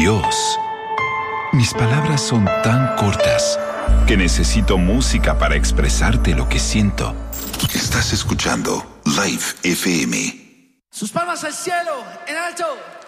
Dios. Mis palabras son tan cortas que necesito música para expresarte lo que siento. Estás escuchando Live FM. Sus palmas al cielo, en alto.